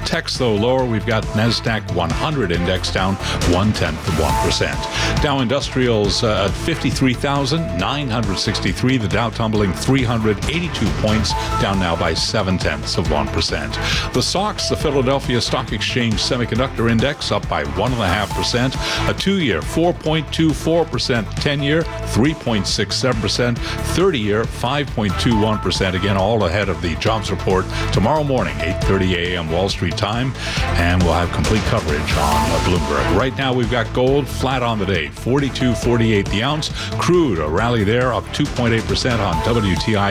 Techs, though, lower. We've got NASDAQ 100 index down 0.1%. Dow Industrials at 53,963. The Dow tumbling 382 points, down now by 0.7%. The SOX, the Philadelphia Stock Exchange Semiconductor Index, up by 1.5%. A 2-year 4.24%, 10-year 3.67%, 30-year 5.21%. Again, all ahead of the jobs report tomorrow morning, 8:30 a.m. Wall Street time, and we'll have complete coverage on Bloomberg. Right now, we've got gold flat on the day, 42.48 the ounce. Crude, a rally there, up 2.8% on WTI,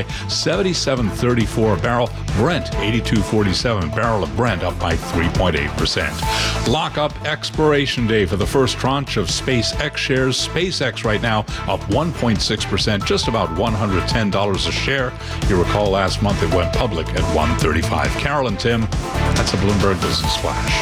77.34 a barrel. Brent, 82.47 barrel of Brent, up by 3.8%. Lock-up expiration day for the first tranche of SpaceX shares. SpaceX right now up 1.6%, just about $110 a share. You recall last month it went public at $135. Carol and Tim, that's a Bloomberg Business Flash.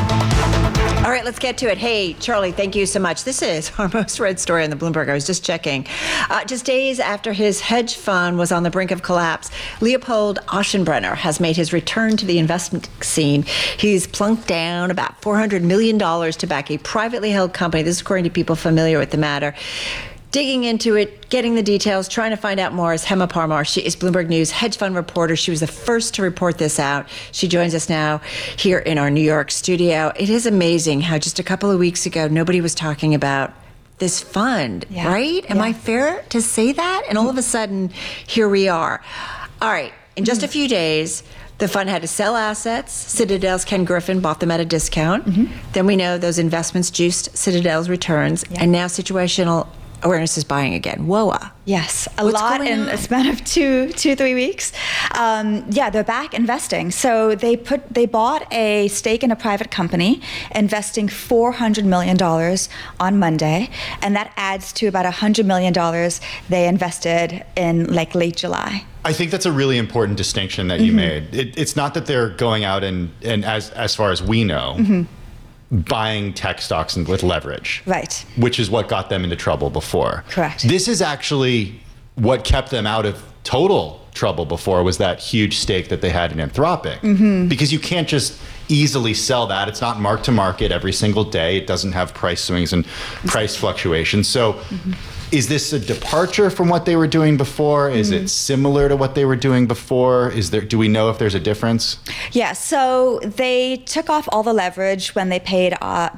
All right, let's get to it. Hey, Charlie, thank you so much. This is our most read story on the Bloomberg. I was just checking. Just days after his hedge fund was on the brink of collapse, Leopold Aschenbrenner has made his return to the investment scene. He's plunked down about $400 million to back a privately held company. This is according to people familiar with the matter. Digging into it, getting the details, trying to find out more is Hema Parmar. She is Bloomberg News hedge fund reporter. She was the first to report this out. She joins us now here in our New York studio. It is amazing how just a couple of weeks ago, nobody was talking about this fund, right? Am I fair to say that? And all of a sudden, here we are. All right, in just a few days, the fund had to sell assets. Citadel's Ken Griffin bought them at a discount. Then we know those investments juiced Citadel's returns. And now Situational Awareness is buying again. WOA. Yes, a lot in a span of 3 weeks. They're back investing. So they bought a stake in a private company, investing $400 million on Monday, and that adds to about $100 million they invested in late July. I think that's a really important distinction that you made. It's not that they're going out and as far as we know, buying tech stocks with leverage. Right. Which is what got them into trouble before. Correct. This is actually what kept them out of total trouble before, was that huge stake that they had in Anthropic. Because you can't just easily sell that. It's not mark to market every single day. It doesn't have price swings and price fluctuations. So is this a departure from what they were doing before? Is it similar to what they were doing before? Do we know if there's a difference? Yeah, so they took off all the leverage when they paid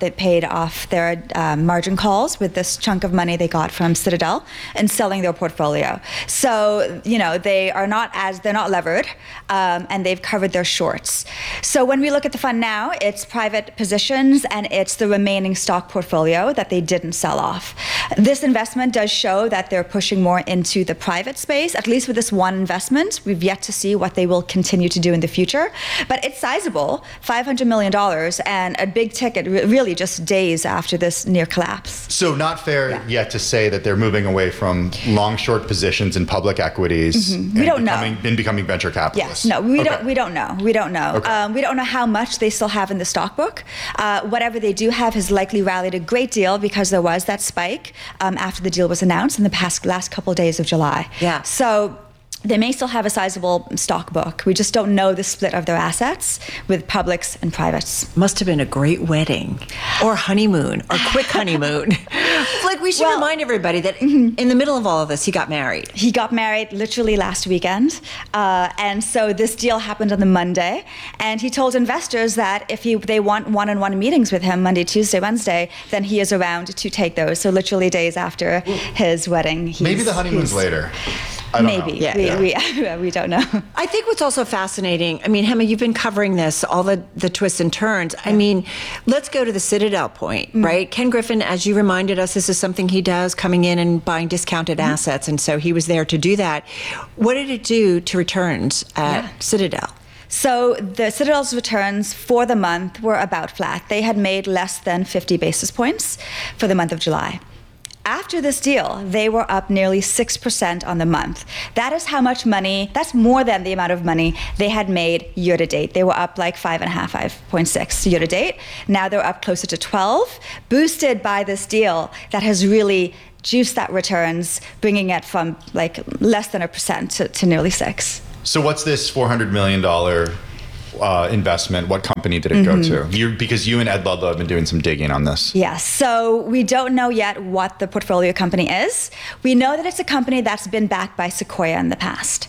off their margin calls with this chunk of money they got from Citadel and selling their portfolio. So, they're not levered, and they've covered their shorts. So when we look at the fund now, it's private positions and it's the remaining stock portfolio that they didn't sell off. This investment does show that they're pushing more into the private space, at least with this one investment. We've yet to see what they will continue to do in the future, but it's sizable, $500 million, and a big ticket really just days after this near collapse. So not fair yet to say that they're moving away from long short positions in public equities we don't know. becoming venture capitalists. Yes, no, we don't know. We don't know. Okay. We don't know how much they still have in the stock book. Whatever they do have has likely rallied a great deal because there was that spike after the deal was announced in the last couple of days of July. Yeah. So they may still have a sizable stock book. We just don't know the split of their assets with publics and privates. Must have been a great wedding or honeymoon or quick honeymoon. We should remind everybody that in the middle of all of this, he got married. He got married literally last weekend. And so this deal happened on the Monday. And he told investors that if they want one-on-one meetings with him Monday, Tuesday, Wednesday, then he is around to take those. So literally days after his wedding. Maybe the honeymoon's later. Maybe. We don't know. I think what's also fascinating, Hema, you've been covering this, all the twists and turns. Let's go to the Citadel point, right? Ken Griffin, as you reminded us, this is something he does, coming in and buying discounted assets. And so he was there to do that. What did it do to returns at Citadel? So the Citadel's returns for the month were about flat. They had made less than 50 basis points for the month of July. After this deal, they were up nearly 6% on the month. That is how much money, that's more than the amount of money they had made year to date. They were up 5.6 year to date. Now they're up closer to 12, boosted by this deal that has really juiced that returns, bringing it from less than 1% to nearly 6%. So what's this $400 million investment, what company did it go to? Because you and Ed Ludlow have been doing some digging on this. Yes. So we don't know yet what the portfolio company is. We know that it's a company that's been backed by Sequoia in the past.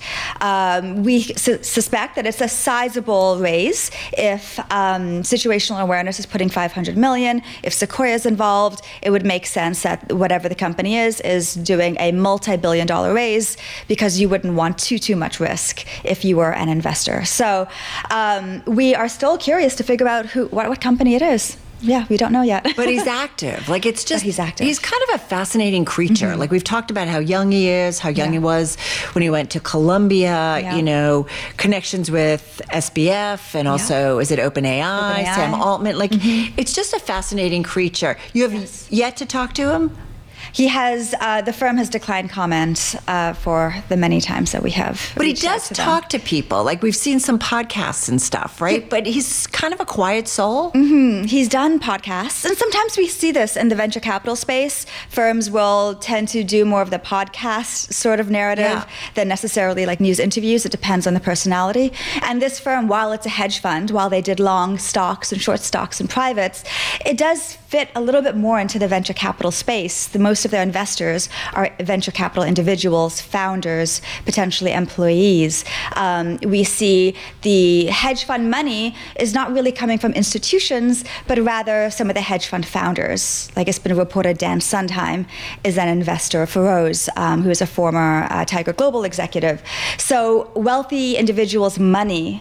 We suspect that it's a sizable raise if situational awareness is putting $500 million. If Sequoia is involved, it would make sense that whatever the company is doing a multi-billion-dollar raise, because you wouldn't want too much risk if you were an investor. So we are still curious to figure out what company it is. Yeah, we don't know yet. But he's active. Like, it's just, he's active. He's kind of a fascinating creature. Like, we've talked about how young he is, how young he was when he went to Columbia, you know, connections with SBF, and also, is it OpenAI, Sam Altman? Like, it's just a fascinating creature. You have yet to talk to him? He has, the firm has declined comment for the many times that we have. But he does talk to people. Like, we've seen some podcasts and stuff, right? But he's kind of a quiet soul. He's done podcasts. And sometimes we see this in the venture capital space. Firms will tend to do more of the podcast sort of narrative than necessarily like news interviews. It depends on the personality. And this firm, while it's a hedge fund, while they did long stocks and short stocks and privates, it does fit a little bit more into the venture capital space. Most of their investors are venture capital individuals, founders, potentially employees. We see the hedge fund money is not really coming from institutions, but rather some of the hedge fund founders. Like, it's been reported Dan Sondheim is an investor for Rose, who is a former Tiger Global executive. So wealthy individuals' money,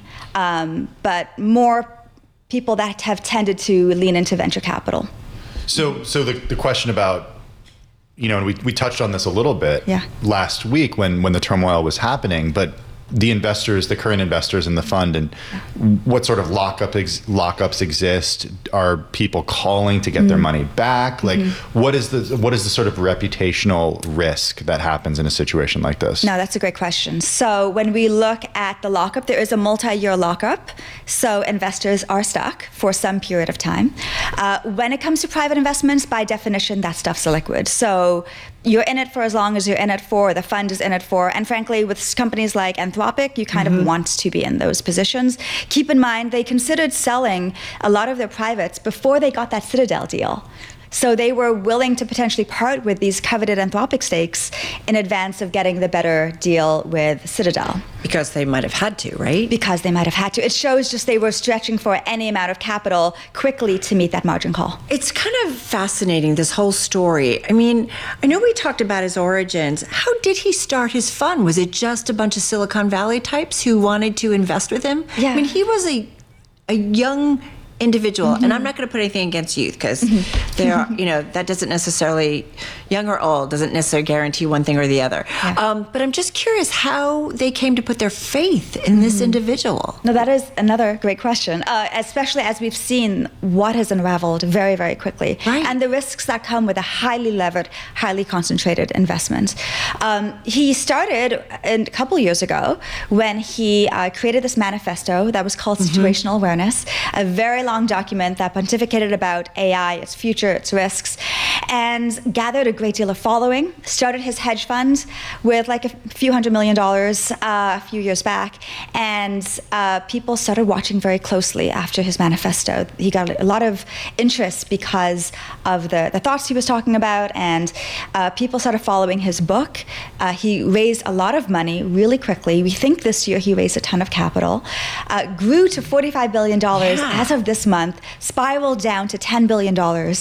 but more people that have tended to lean into venture capital. So the question about, you know, and we touched on this a little bit last week when the turmoil was happening, but the investors, the current investors in the fund, and what sort of lockups exist? Are people calling to get their money back? Like, what is the sort of reputational risk that happens in a situation like this? No, that's a great question. So when we look at the lockup, there is a multi-year lockup. So investors are stuck for some period of time. When it comes to private investments, by definition, that stuff's liquid. So you're in it for as long as you're in it for, the fund is in it for, and frankly, with companies like Anthropic, you kind of want to be in those positions. Keep in mind, they considered selling a lot of their privates before they got that Citadel deal. So they were willing to potentially part with these coveted Anthropic stakes in advance of getting the better deal with Citadel. Because they might have had to, right? Because they might have had to. It shows just they were stretching for any amount of capital quickly to meet that margin call. It's kind of fascinating, this whole story. I mean, I know we talked about his origins. How did he start his fund? Was it just a bunch of Silicon Valley types who wanted to invest with him? Yeah. I mean, he was a young individual, and I'm not going to put anything against youth, because there are, you know, that doesn't necessarily, young or old, doesn't necessarily guarantee one thing or the other. But I'm just curious how they came to put their faith in this individual. No, that is another great question, especially as we've seen what has unraveled very, very quickly. Right. And the risks that come with a highly levered, highly concentrated investment. He started a couple years ago when he created this manifesto that was called Situational Awareness, a very long document that pontificated about AI, its future, its risks, and gathered a great deal of following. Started his hedge fund with like a few $100 million a few years back, and people started watching very closely after his manifesto. He got a lot of interest because of the thoughts he was talking about, and people started following his book. He raised a lot of money really quickly. We think this year he raised a ton of capital, grew to $45 billion as of this month, spiraled down to $10 billion,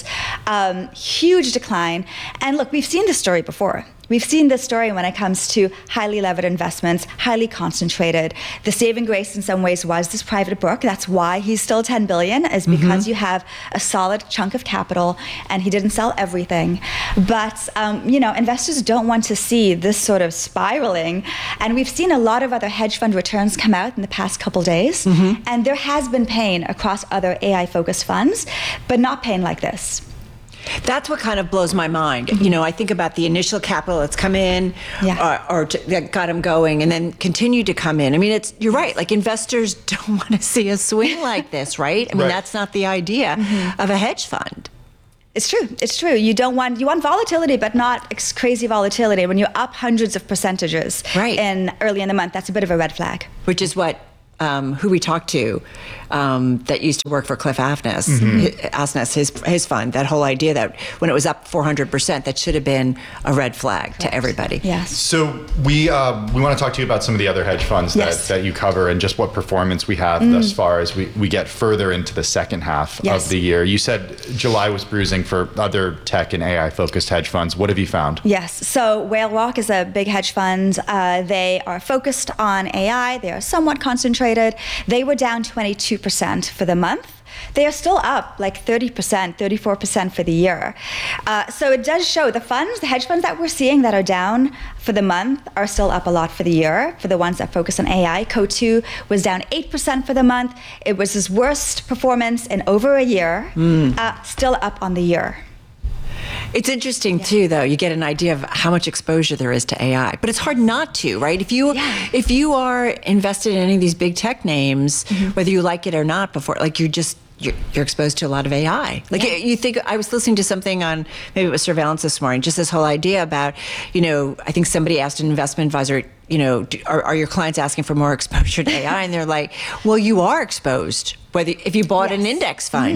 huge decline. And look, we've seen this story before. We've seen this story when it comes to highly levered investments, highly concentrated. The saving grace in some ways was this private book. That's why he's still $10 billion, is because you have a solid chunk of capital, and he didn't sell everything. But, you know, investors don't want to see this sort of spiraling. And we've seen a lot of other hedge fund returns come out in the past couple days. And there has been pain across other AI-focused funds, but not pain like this. That's what kind of blows my mind. You know, I think about the initial capital that's come in, that got him going, and then continue to come in. I mean, you're right. Like, investors don't want to see a swing like this, right? I mean, that's not the idea of a hedge fund. It's true. It's true. You want volatility, but not crazy volatility. When you're up hundreds of percentages early in the month, that's a bit of a red flag. Which is what who we talked to that used to work for Cliff Asness, his fund, that whole idea that when it was up 400%, that should have been a red flag to everybody. Yes. So we want to talk to you about some of the other hedge funds that you cover and just what performance we have thus far as we get further into the second half of the year. You said July was bruising for other tech and AI focused hedge funds. What have you found? Yes. So Whale Rock is a big hedge fund. They are focused on AI. They are somewhat concentrated. They were down 22% for the month. They are still up like 30%, 34% for the year. So it does show the hedge funds that we're seeing that are down for the month are still up a lot for the year, for the ones that focus on AI. Coatue was down 8% for the month. It was his worst performance in over a year, still up on the year. It's interesting too, though. You get an idea of how much exposure there is to AI, but it's hard not to, right? If you are invested in any of these big tech names, whether you like it or not, before, like you're exposed to a lot of AI. Like you think, I was listening to something on, maybe it was Surveillance this morning, just this whole idea about, I think somebody asked an investment advisor, are your clients asking for more exposure to AI? And they're like, well, you are exposed. If you bought an index fund,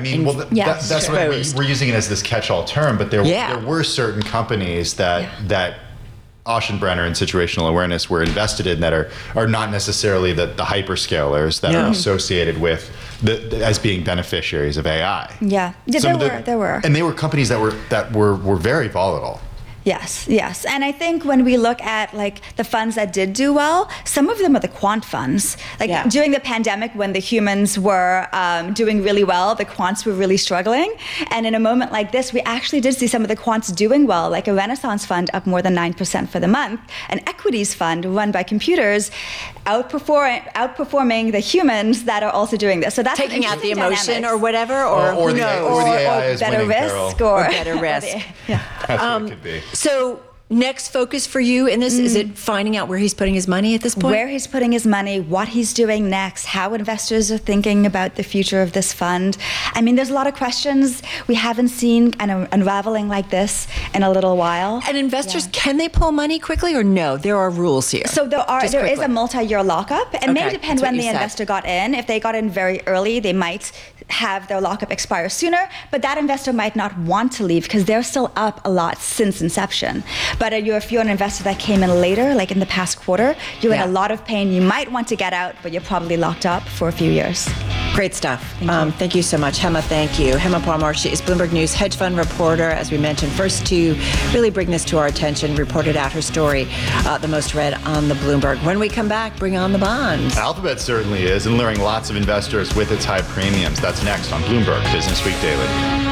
that's what we're using it as this catch-all term. But there were certain companies that Aschenbrenner and Situational Awareness were invested in that are not necessarily the hyperscalers that are associated with as being beneficiaries of AI. Yeah, there were, and they were companies that were very volatile. Yes. And I think when we look at like the funds that did do well, some of them are the quant funds. During the pandemic when the humans were doing really well, the quants were really struggling. And in a moment like this, we actually did see some of the quants doing well, like a Renaissance fund up more than 9% for the month, an equities fund run by computers outperforming the humans that are also doing this. So that's taking out the emotion dynamics. or whatever, or the AI is better winning, risk, or better risk. That's what it could be. So next focus for you in this, is it finding out where he's putting his money at this point? Where he's putting his money, what he's doing next, how investors are thinking about the future of this fund. I mean, there's a lot of questions we haven't seen unraveling like this in a little while. And investors, can they pull money quickly or no? There are rules here. So there is a multi-year lockup. It may depend when the investor got in. If they got in very early, they might have their lockup expire sooner, but that investor might not want to leave because they're still up a lot since inception. But if you're an investor that came in later, like in the past quarter, you're in a lot of pain. You might want to get out, but you're probably locked up for a few years. Great stuff. Thank you so much, Hema. Thank you. Hema Parmar, she is Bloomberg News hedge fund reporter, as we mentioned, first to really bring this to our attention, reported out her story, the most read on the Bloomberg. When we come back, bring on the bonds. Alphabet certainly is, and luring lots of investors with its high premiums. That's next on Bloomberg Business Week Daily.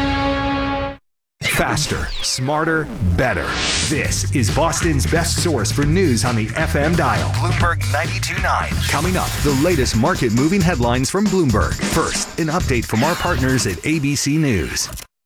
Faster, smarter, better. This is Boston's best source for news on the FM dial. Bloomberg 92.9. Coming up, the latest market-moving headlines from Bloomberg. First, an update from our partners at ABC News.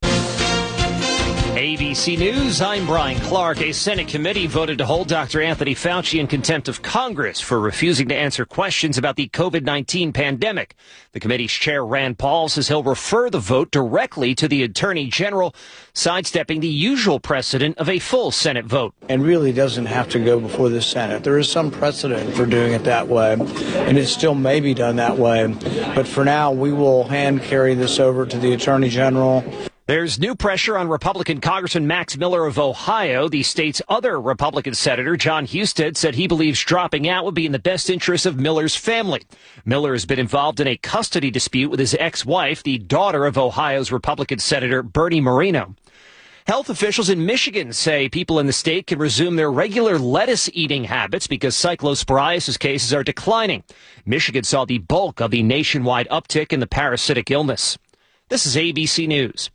ABC News, I'm Brian Clark. A Senate committee voted to hold Dr. Anthony Fauci in contempt of Congress for refusing to answer questions about the COVID-19 pandemic. The committee's chair, Rand Paul, says he'll refer the vote directly to the Attorney General, sidestepping the usual precedent of a full Senate vote. And really doesn't have to go before the Senate. There is some precedent for doing it that way, and it still may be done that way. But for now, we will hand carry this over to the Attorney General. There's new pressure on Republican Congressman Max Miller of Ohio. The state's other Republican Senator, John Husted, said he believes dropping out would be in the best interest of Miller's family. Miller has been involved in a custody dispute with his ex-wife, the daughter of Ohio's Republican Senator Bernie Moreno. Health officials in Michigan say people in the state can resume their regular lettuce eating habits because cyclosporiasis cases are declining. Michigan saw the bulk of the nationwide uptick in the parasitic illness. This is ABC News.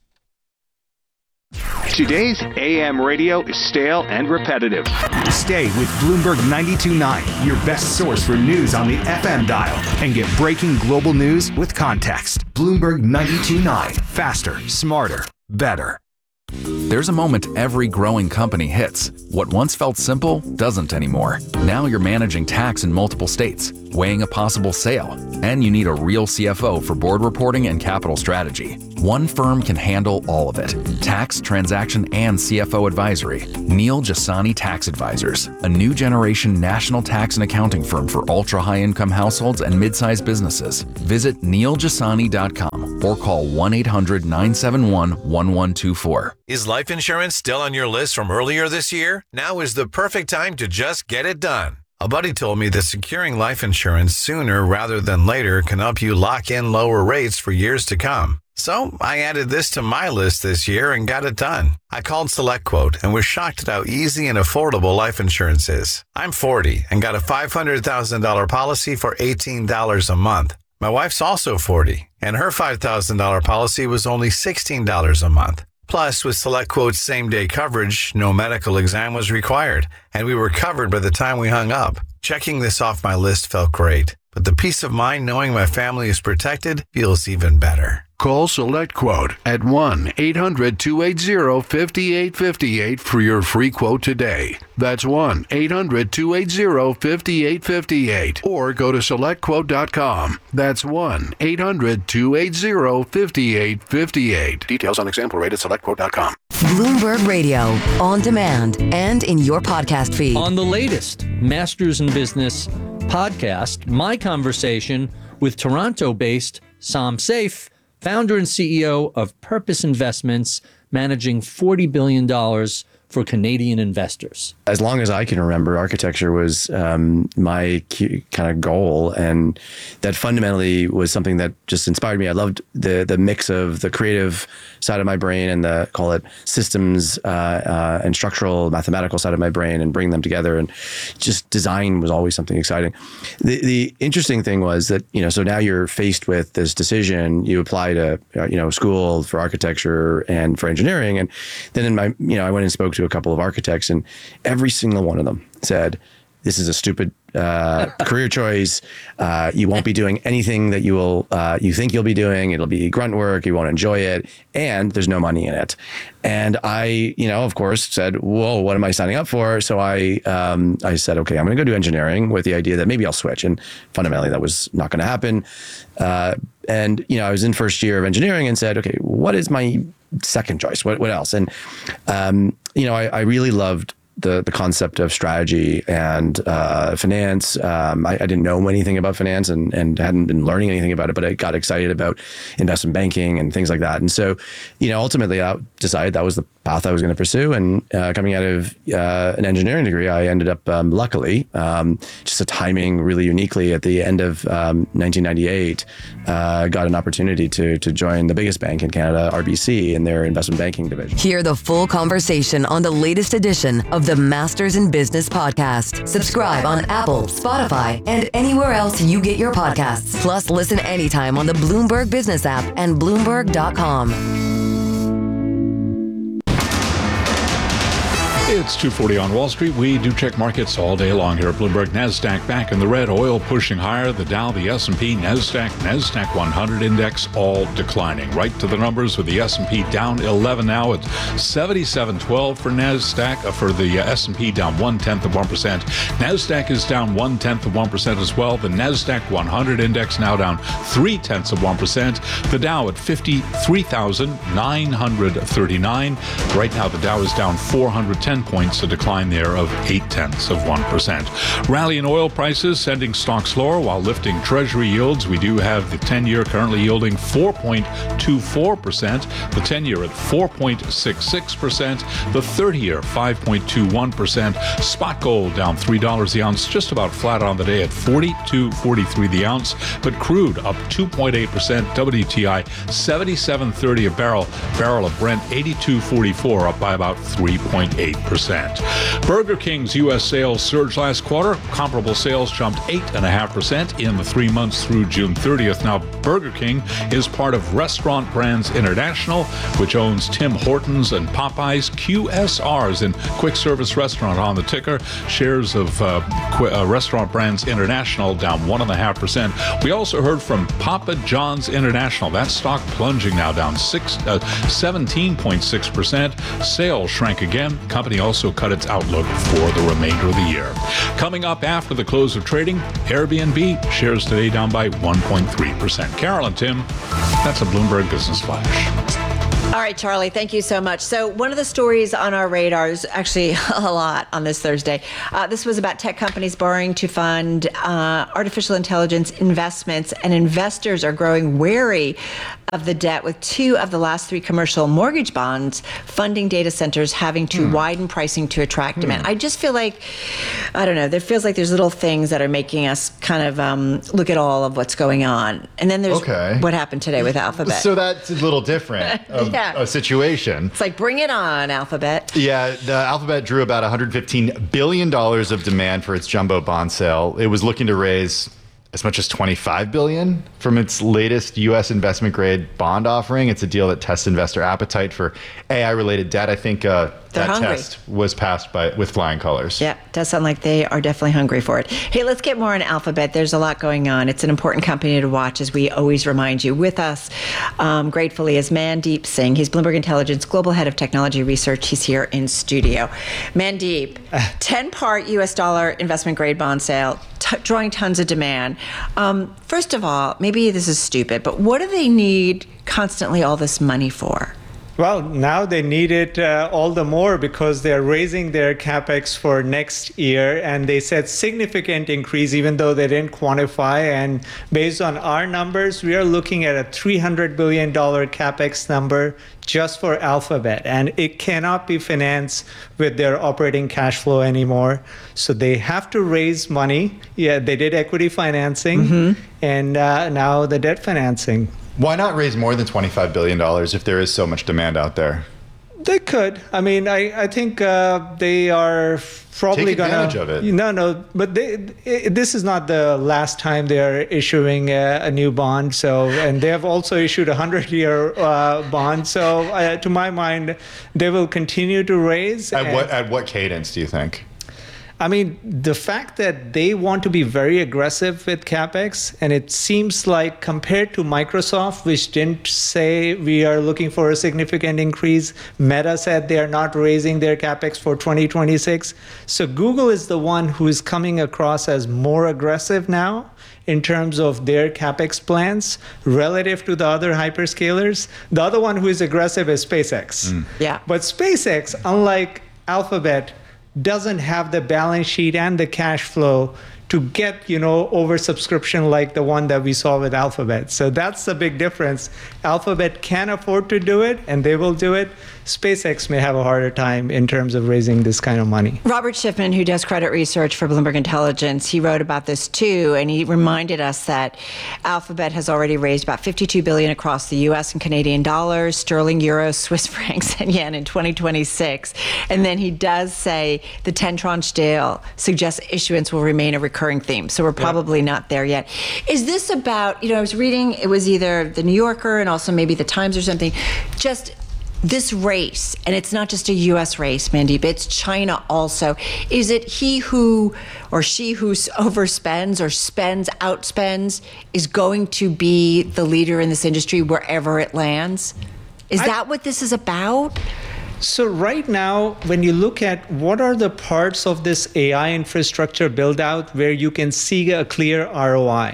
Today's AM radio is stale and repetitive. Stay with Bloomberg 92.9, your best source for news on the FM dial, and get breaking global news with context. Bloomberg 92.9. Faster, smarter, better. There's a moment every growing company hits. What once felt simple doesn't anymore. Now you're managing tax in multiple states, weighing a possible sale, and you need a real CFO for board reporting and capital strategy. One firm can handle all of it: tax, transaction, and CFO advisory. Neil Jasani Tax Advisors, a new generation national tax and accounting firm for ultra-high-income households and mid-sized businesses. Visit neiljasani.com or call 1-800-971-1124. Is life insurance still on your list from earlier this year? Now is the perfect time to just get it done. A buddy told me that securing life insurance sooner rather than later can help you lock in lower rates for years to come. So I added this to my list this year and got it done. I called SelectQuote and was shocked at how easy and affordable life insurance is. I'm 40 and got a $500,000 policy for $18 a month. My wife's also 40, and her $5,000 policy was only $16 a month. Plus, with SelectQuote's same-day coverage, no medical exam was required, and we were covered by the time we hung up. Checking this off my list felt great, but the peace of mind knowing my family is protected feels even better. Call SelectQuote at 1-800-280-5858 for your free quote today. That's 1-800-280-5858. Or go to SelectQuote.com. That's 1-800-280-5858. Details on example rate at SelectQuote.com. Bloomberg Radio, on demand and in your podcast feed. On the latest Masters in Business podcast, my conversation with Toronto-based Sam Saif, founder and CEO of Purpose Investments, managing $40 billion for Canadian investors. As long as I can remember, architecture was my kind of goal, and that fundamentally was something that just inspired me. I loved the mix of the creative side of my brain and the, call it, systems and structural mathematical side of my brain, and bring them together. And just design was always something exciting. The interesting thing was that, so now you're faced with this decision. You apply to, school for architecture and for engineering. And then in my, I went and spoke to a couple of architects, and every single one of them said, this is a stupid career choice. You won't be doing anything that you think you'll be doing. It'll be grunt work. You won't enjoy it. And there's no money in it. And I, of course, said, whoa, what am I signing up for? So I said, okay, I'm going to go do engineering with the idea that maybe I'll switch. And fundamentally, that was not going to happen. And I was in first year of engineering and said, okay, what is my second choice? What else? And, I really loved the concept of strategy and finance. I didn't know anything about finance and hadn't been learning anything about it, but I got excited about investment banking and things like that. And so, ultimately I decided that was the path I was going to pursue. And coming out of an engineering degree, I ended up, luckily, just a timing really uniquely at the end of 1998, got an opportunity to join the biggest bank in Canada, RBC, in their investment banking division. Hear the full conversation on the latest edition of the Masters in Business podcast. Subscribe on Apple, Spotify, and anywhere else you get your podcasts. Plus, listen anytime on the Bloomberg Business app and Bloomberg.com. It's 2:40 on Wall Street. We do check markets all day long here at Bloomberg. NASDAQ back in the red, oil pushing higher. The Dow, the S&P, NASDAQ 100 index all declining. Right to the numbers with the S&P down 11 now. It's 77.12 for NASDAQ. For the S&P down 0.1%. NASDAQ is down 0.1% as well. The NASDAQ 100 index now down 0.3%. The Dow at 53,939. Right now the Dow is down 410 points, a decline there of 0.8%. Rally in oil prices sending stocks lower while lifting Treasury yields. We do have the 10-year currently yielding 4.24%, the 10-year at 4.66%, the 30-year 5.21%. Spot gold down $3 the ounce, just about flat on the day at $42.43 the ounce, but crude up 2.8%, WTI $77.30 a barrel of Brent $82.44, up by about 3.8%. 1%. Burger King's U.S. sales surged last quarter. Comparable sales jumped 8.5% in the 3 months through June 30th. Now, Burger King is part of Restaurant Brands International, which owns Tim Hortons and Popeyes. QSRs in quick service restaurant on the ticker. Shares of Restaurant Brands International down 1.5%. We also heard from Papa John's International. That stock plunging now down 17.6%. Sales shrank again. Company also cut its outlook for the remainder of the year. Coming up after the close of trading, Airbnb shares today down by 1.3%. Carol and Tim, that's a Bloomberg Business Flash. All right, Charlie, thank you so much. So one of the stories on our radar is actually a lot on this Thursday. This was about tech companies borrowing to fund artificial intelligence investments, and investors are growing wary of the debt, with 2 of the last 3 commercial mortgage bonds funding data centers having to widen pricing to attract demand. I just feel like, I don't know, there feels like there's little things that are making us kind of look at all of what's going on. And then there's what happened today with Alphabet. So that's a little different of a situation. It's like, bring it on, Alphabet. Yeah, the Alphabet drew about $115 billion of demand for its jumbo bond sale. It was looking to raise as much as $25 billion from its latest U.S. investment-grade bond offering. It's a deal that tests investor appetite for AI-related debt. I think that hungry. test was passed with flying colors. Yeah, it does sound like they are definitely hungry for it. Hey, let's get more on Alphabet. There's a lot going on. It's an important company to watch, as we always remind you. With us, gratefully, is Mandeep Singh. He's Bloomberg Intelligence Global Head of Technology Research. He's here in studio. Mandeep, 10-part U.S. dollar investment-grade bond sale, drawing tons of demand. First of all, maybe this is stupid, but what do they need constantly all this money for? Well, now they need it all the more because they're raising their capex for next year, and they said significant increase even though they didn't quantify. And based on our numbers, we are looking at a $300 billion capex number just for Alphabet, and it cannot be financed with their operating cash flow anymore. So they have to raise money. Yeah, they did equity financing, and now the debt financing. Why not raise more than $25 billion if there is so much demand out there? They could. I mean, I think they are probably going to take advantage of it. No, but this is not the last time they are issuing a new bond. So, and they have also issued a 100-year bond. So, to my mind, they will continue to raise. At what cadence do you think? I mean, the fact that they want to be very aggressive with CapEx, and it seems like compared to Microsoft, which didn't say we are looking for a significant increase, Meta said they are not raising their CapEx for 2026. So Google is the one who is coming across as more aggressive now in terms of their CapEx plans relative to the other hyperscalers. The other one who is aggressive is SpaceX. Yeah. But SpaceX, unlike Alphabet, doesn't have the balance sheet and the cash flow to get, oversubscription like the one that we saw with Alphabet. So that's the big difference. Alphabet can afford to do it, and they will do it. SpaceX may have a harder time in terms of raising this kind of money. Robert Schiffman, who does credit research for Bloomberg Intelligence, he wrote about this too, and he reminded us that Alphabet has already raised about $52 billion across the U.S. and Canadian dollars, sterling, euros, Swiss francs, and yen in 2026. And then he does say the 10-tranche deal suggests issuance will remain a recurring theme. So we're probably not there yet. Is this about, I was reading, it was either the New Yorker and also maybe the Times or something, just this race, and it's not just a U.S. race, Mandeep, it's China also. Is it he who or she who overspends or outspends is going to be the leader in this industry wherever it lands? Is that what this is about? So right now, when you look at what are the parts of this AI infrastructure build out where you can see a clear ROI,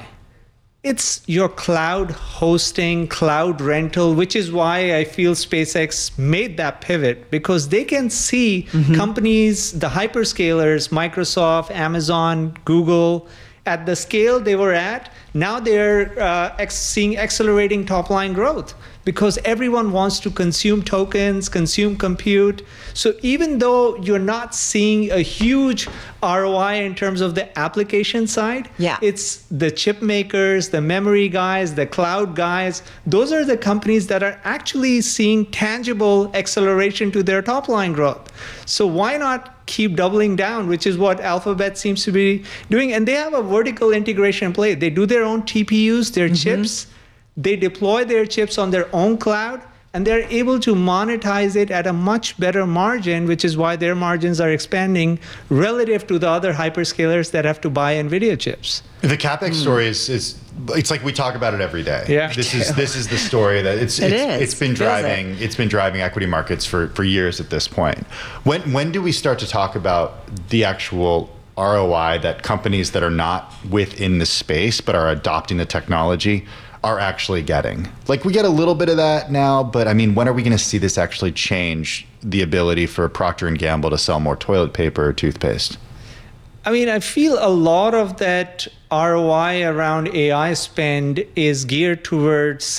it's your cloud hosting, cloud rental, which is why I feel SpaceX made that pivot, because they can see companies, the hyperscalers, Microsoft, Amazon, Google, at the scale they were at, now they're seeing accelerating top line growth because everyone wants to consume tokens, consume compute. So even though you're not seeing a huge ROI in terms of the application side, it's the chip makers, the memory guys, the cloud guys. Those are the companies that are actually seeing tangible acceleration to their top line growth. So why not keep doubling down, which is what Alphabet seems to be doing. And they have a vertical integration play. They do their own TPUs, their chips. They deploy their chips on their own cloud, and they're able to monetize it at a much better margin, which is why their margins are expanding relative to the other hyperscalers that have to buy NVIDIA chips. The CapEx story is it's like we talk about it every day. Yeah. This is the story that it's been driving equity markets for years at this point. When do we start to talk about the actual ROI that companies that are not within the space but are adopting the technology are actually getting? Like, we get a little bit of that now, but I mean, when are we going to see this actually change the ability for Procter & Gamble to sell more toilet paper or toothpaste? I mean, I feel a lot of that ROI around AI spend is geared towards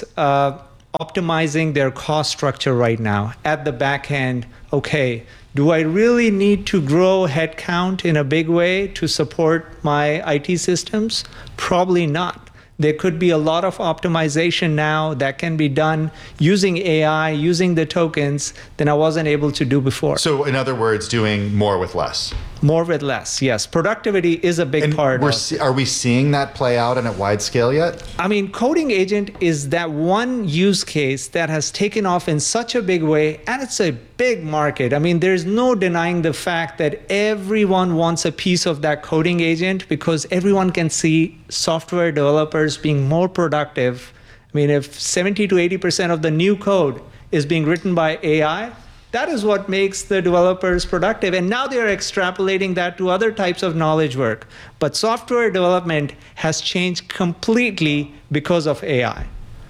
optimizing their cost structure right now. At the back end, okay, do I really need to grow headcount in a big way to support my IT systems? Probably not. There could be a lot of optimization now that can be done using AI, using the tokens, than I wasn't able to do before. So in other words, doing more with less. More with less, yes. Productivity is a big part. Are we seeing that play out on a wide scale yet? I mean, Coding Agent is that one use case that has taken off in such a big way, and it's a big market. I mean, there's no denying the fact that everyone wants a piece of that Coding Agent because everyone can see software developers being more productive. I mean, if 70 to 80% of the new code is being written by AI, that is what makes the developers productive. And now they're extrapolating that to other types of knowledge work. But software development has changed completely because of AI.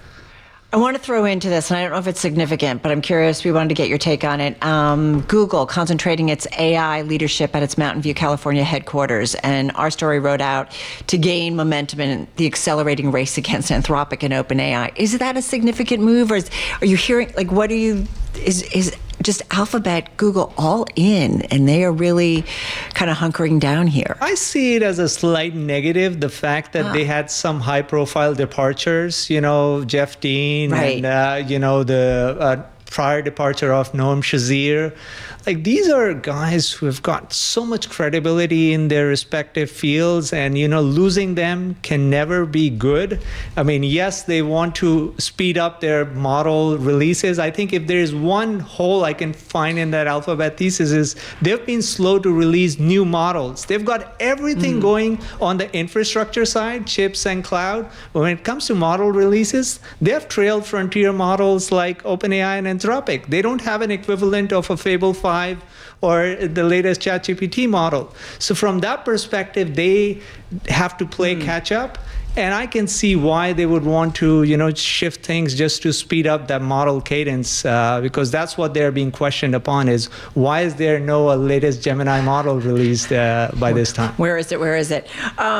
I want to throw into this, and I don't know if it's significant, but I'm curious. We wanted to get your take on it. Google concentrating its AI leadership at its Mountain View, California headquarters. And our story wrote out to gain momentum in the accelerating race against Anthropic and OpenAI. Is that a significant move? Or are you hearing, like, what are you, is just Alphabet, Google all in, and they are really kind of hunkering down here? I see it as a slight negative, the fact that they had some high-profile departures, you know, Jeff Dean, right, and, you know, the prior departure of Noam Shazir. Like, these are guys who have got so much credibility in their respective fields, and, you know, losing them can never be good. I mean, yes, they want to speed up their model releases. I think if there's one hole I can find in that Alphabet thesis is they've been slow to release new models. They've got everything going on the infrastructure side, chips and cloud. But when it comes to model releases, they have trailed frontier models like OpenAI and Anthropic. They don't have an equivalent of a Fable 5 or the latest ChatGPT model. So from that perspective, they have to play catch up. And I can see why they would want to, you know, shift things just to speed up that model cadence, because that's what they're being questioned upon is why is there no latest Gemini model released by this time? Where is it? Where is it?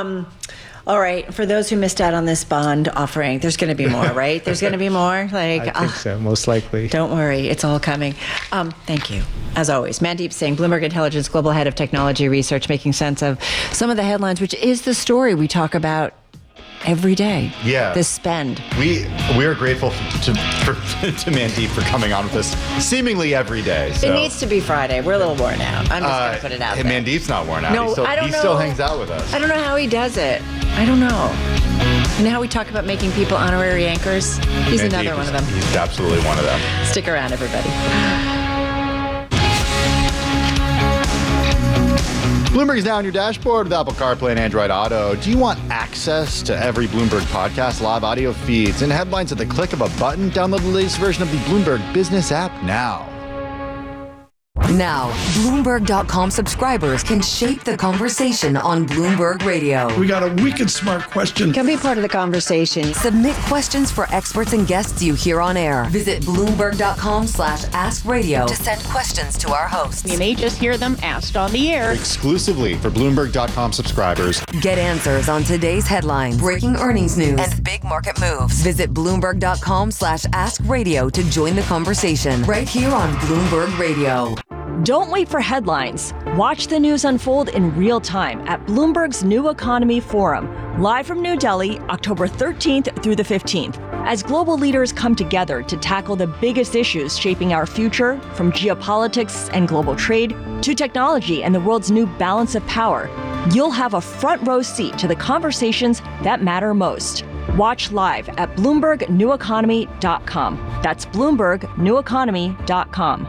All right. For those who missed out on this bond offering, there's going to be more, right? There's going to be more. Like, I think so, most likely. Don't worry, it's all coming. Thank you, as always, Mandeep Singh, Bloomberg Intelligence Global Head of Technology Research, making sense of some of the headlines, which is the story we talk about every day. Yeah. This spend. We are grateful to Mandeep for coming on with us seemingly every day. So. It needs to be Friday. We're a little worn out. I'm just going to put it out there. Mandeep's not worn out. No, he still hangs out with us. I don't know how he does it. I don't know. And how we talk about making people honorary anchors. He's Mandeep another one of them. He's absolutely one of them. Stick around, everybody. Bloomberg is now on your dashboard with Apple CarPlay and Android Auto. Do you want access to every Bloomberg podcast, live audio feeds, and headlines at the click of a button? Download the latest version of the Bloomberg Business app now. Now, Bloomberg.com subscribers can shape the conversation on Bloomberg Radio. We got a wicked smart question. Can be part of the conversation. Submit questions for experts and guests you hear on air. Visit Bloomberg.com/askradio to send questions to our hosts. You may just hear them asked on the air. Exclusively for Bloomberg.com subscribers. Get answers on today's headlines, breaking earnings news, and big market moves. Visit Bloomberg.com/askradio to join the conversation right here on Bloomberg Radio. Don't wait for headlines. Watch the news unfold in real time at Bloomberg's New Economy Forum, live from New Delhi, October 13th through the 15th, as global leaders come together to tackle the biggest issues shaping our future, from geopolitics and global trade to technology and the world's new balance of power. You'll have a front row seat to the conversations that matter most. Watch live at BloombergNewEconomy.com. That's BloombergNewEconomy.com.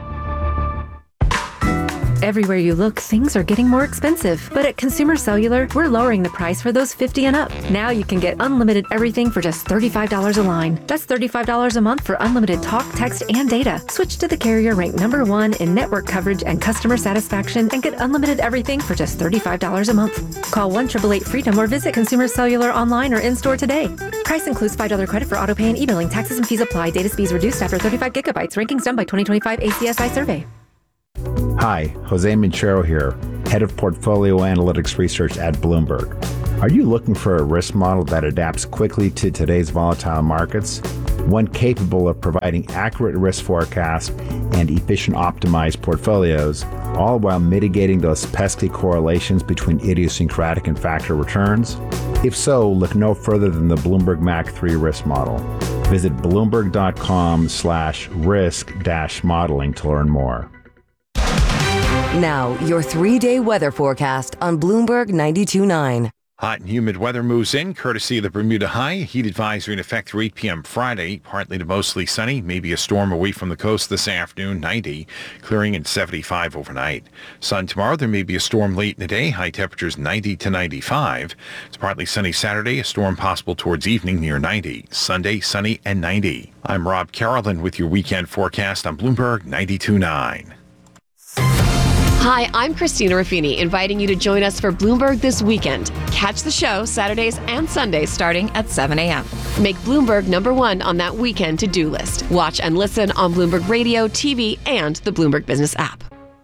Everywhere you look, things are getting more expensive. But at Consumer Cellular, we're lowering the price for those 50 and up. Now you can get unlimited everything for just $35 a line. That's $35 a month for unlimited talk, text, and data. Switch to the carrier ranked #1 in network coverage and customer satisfaction and get unlimited everything for just $35 a month. Call 1-888-FREEDOM or visit Consumer Cellular online or in-store today. Price includes $5 credit for autopay and e-billing. Taxes and fees apply. Data speeds reduced after 35 gigabytes. Rankings done by 2025 ACSI survey. Hi, Jose Minchero here, Head of Portfolio Analytics Research at Bloomberg. Are you looking for a risk model that adapts quickly to today's volatile markets? One capable of providing accurate risk forecasts and efficient optimized portfolios, all while mitigating those pesky correlations between idiosyncratic and factor returns? If so, look no further than the Bloomberg MAC 3 risk model. Visit bloomberg.com/risk-modeling to learn more. Now, your 3-day weather forecast on Bloomberg 92.9. Hot and humid weather moves in, courtesy of the Bermuda High. Heat advisory in effect through 8 p.m. Friday. Partly to mostly sunny. Maybe a storm away from the coast this afternoon, 90. Clearing in 75 overnight. Sun tomorrow. There may be a storm late in the day. High temperatures 90 to 95. It's partly sunny Saturday. A storm possible towards evening near 90. Sunday, sunny and 90. I'm Rob Carolyn with your weekend forecast on Bloomberg 92.9. Hi, I'm Christina Ruffini, inviting you to join us for Bloomberg This Weekend. Catch the show Saturdays and Sundays starting at 7 a.m. Make Bloomberg #1 on that weekend to-do list. Watch and listen on Bloomberg Radio, TV, and the Bloomberg Business app.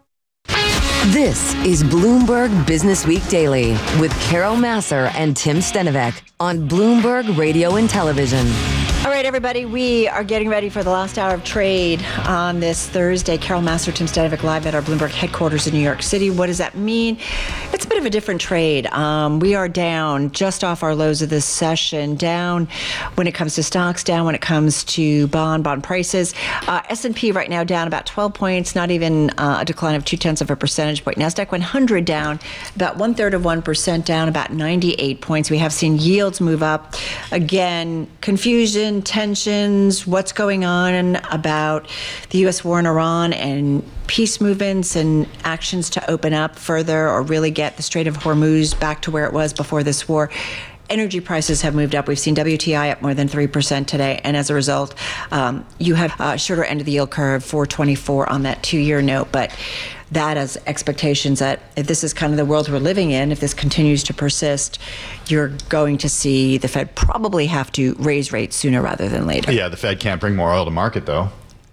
This is Bloomberg Business Week Daily with Carol Massar and Tim Stenovec on Bloomberg Radio and Television. All right, everybody, we are getting ready for the last hour of trade on this Thursday. Carol Massar, Tim Stenovec, live at our Bloomberg headquarters in New York City. What does that mean? It's a bit of a different trade. We are down just off our lows of this session, down when it comes to stocks, down when it comes to bond prices. S&P right now down about 12 points, not even a decline of 0.2 of a percentage point. NASDAQ 100 down about 1/3 down, about 98 points. We have seen yields move up. Again, confusion, tensions, what's going on about the U.S. war in Iran and peace movements and actions to open up further or really get the Strait of Hormuz back to where it was before this war. Energy prices have moved up. We've seen WTI up more than 3% today. And as a result, you have a shorter end of the yield curve, 424 on that 2-year note. But that as expectations that if this is kind of the world we're living in, if this continues to persist, you're going to see the Fed probably have to raise rates sooner rather than later. Yeah, the Fed can't bring more oil to market, though.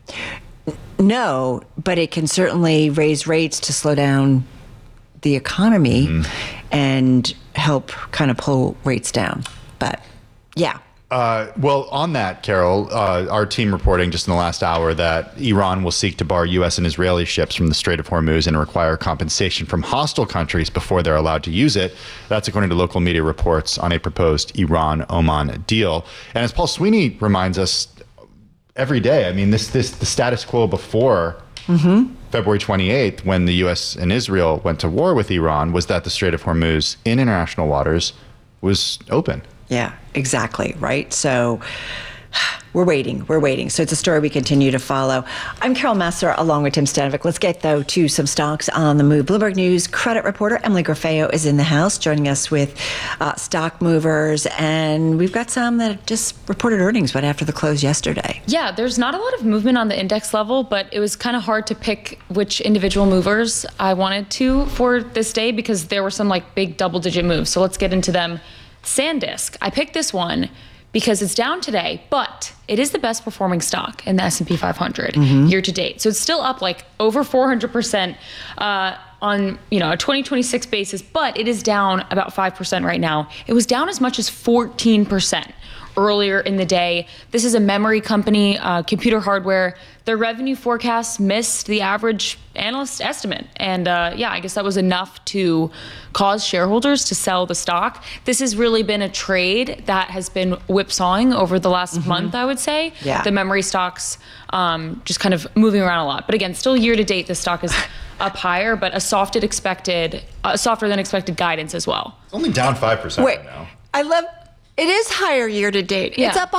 No, but it can certainly raise rates to slow down the economy and help kind of pull rates down. But yeah. Well, on that, Carol, our team reporting just in the last hour that Iran will seek to bar U.S. and Israeli ships from the Strait of Hormuz and require compensation from hostile countries before they're allowed to use it. That's according to local media reports on a proposed Iran-Oman deal. And as Paul Sweeney reminds us every day, I mean, the status quo before February 28th, when the U.S. and Israel went to war with Iran, was that the Strait of Hormuz in international waters was open. Yeah, exactly. Right. So We're waiting. So it's a story we continue to follow. I'm Carol Massar along with Tim Stanovic. Let's get, though, to some stocks on the move. Bloomberg News credit reporter Emily Grafeo is in the house joining us with stock movers. And we've got some that just reported earnings right after the close yesterday. Yeah, there's not a lot of movement on the index level, but it was kind of hard to pick which individual movers I wanted to for this day because there were some like big double-digit moves. So let's get into them. SanDisk. I picked this one because it's down today, but it is the best performing stock in the S&P 500 year to date. So it's still up like over 400% on a 2026 basis, but it is down about 5% right now. It was down as much as 14% earlier in the day. This is a memory company, computer hardware. Their revenue forecasts missed the average analyst estimate. And I guess that was enough to cause shareholders to sell the stock. This has really been a trade that has been whipsawing over the last month, I would say. Yeah. The memory stocks just kind of moving around a lot. But again, still year to date, the stock is up higher, but a softer than expected guidance as well. It's only down 5% right now. I love it is higher year to date. Yeah. It's up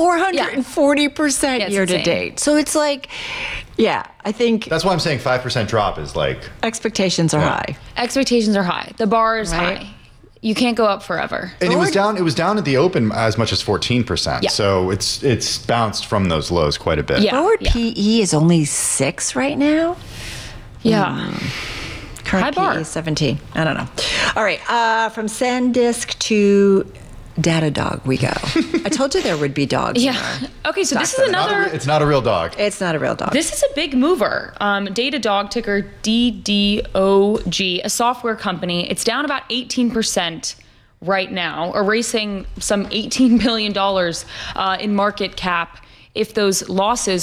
440% year to date. So it's like, I think that's why I'm saying 5% drop is like expectations are high. Expectations are high. The bar is high. You can't go up forever. And it was down at the open as much as 14%. Yeah. So it's bounced from those lows quite a bit. Yeah. Forward PE is only 6 right now. Yeah. Current PE is 17. I don't know. All right. From SanDisk to Datadog we go. I told you there would be dogs. Yeah. Okay, so this is another... It's not a real dog. It's not a real dog. This is a big mover. Datadog, ticker DDOG, a software company. It's down about 18% right now, erasing some $18 billion in market cap if those losses